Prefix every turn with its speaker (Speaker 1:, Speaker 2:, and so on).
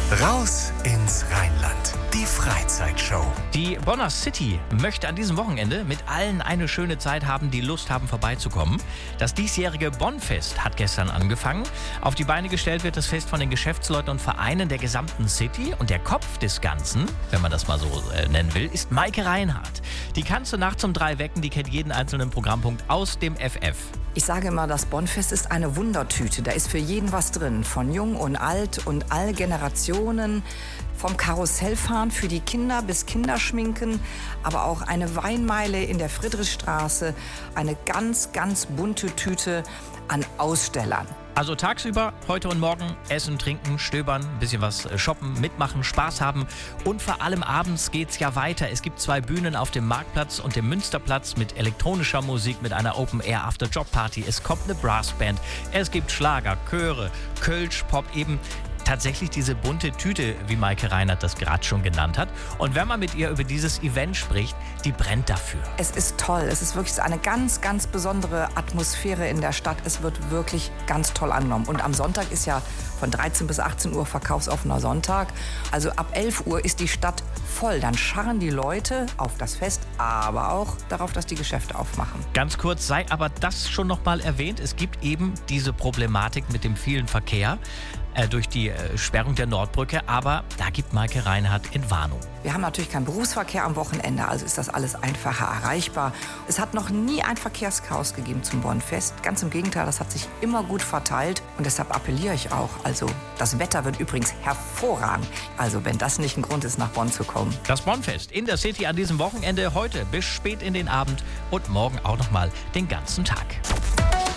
Speaker 1: Raus ins Rheinland. Die Freizeitshow.
Speaker 2: Die Bonner City möchte an diesem Wochenende mit allen eine schöne Zeit haben, die Lust haben, vorbeizukommen. Das diesjährige Bonnfest hat gestern angefangen. Auf die Beine gestellt wird das Fest von den Geschäftsleuten und Vereinen der gesamten City. Und der Kopf des Ganzen, wenn man das mal so nennen will, ist Maike Reinhardt. Die kannst du nachts um 3 wecken, die kennt jeden einzelnen Programmpunkt aus dem FF.
Speaker 3: Ich sage immer, das Bonnfest ist eine Wundertüte. Da ist für jeden was drin. Von jung und alt und all Generationen. Vom Karussellfahren für die Kinder bis Kinderschminken. Aber auch eine Weinmeile in der Friedrichstraße. Eine ganz, ganz bunte Tüte an Ausstellern.
Speaker 2: Also tagsüber, heute und morgen, essen, trinken, stöbern, ein bisschen was shoppen, mitmachen, Spaß haben. Und vor allem abends geht's ja weiter. Es gibt 2 Bühnen auf dem Marktplatz und dem Münsterplatz mit elektronischer Musik, mit einer Open-Air-After-Job-Party. Es kommt eine Brassband, es gibt Schlager, Chöre, Kölsch, Pop eben. Tatsächlich diese bunte Tüte, wie Maike Reinhardt das gerade schon genannt hat. Und wenn man mit ihr über dieses Event spricht, die brennt dafür.
Speaker 3: Es ist toll. Es ist wirklich eine ganz, ganz besondere Atmosphäre in der Stadt. Es wird wirklich ganz toll angenommen. Und am Sonntag ist ja von 13 bis 18 Uhr verkaufsoffener Sonntag. Also ab 11 Uhr ist die Stadt voll. Dann scharren die Leute auf das Fest, aber auch darauf, dass die Geschäfte aufmachen.
Speaker 2: Ganz kurz sei aber das schon noch mal erwähnt. Es gibt eben diese Problematik mit dem vielen Verkehr durch die Sperrung der Nordbrücke. Aber da gibt Maike Reinhardt Entwarnung.
Speaker 3: Wir haben natürlich keinen Berufsverkehr am Wochenende, also ist das alles einfacher erreichbar. Es hat noch nie ein Verkehrschaos gegeben zum Bonnfest. Ganz im Gegenteil, das hat sich immer gut verteilt. Und deshalb appelliere ich auch. Also das Wetter wird übrigens hervorragend. Also wenn das nicht ein Grund ist, nach Bonn zu kommen.
Speaker 2: Das Bonnfest in der City an diesem Wochenende heute bis spät in den Abend und morgen auch noch mal den ganzen Tag.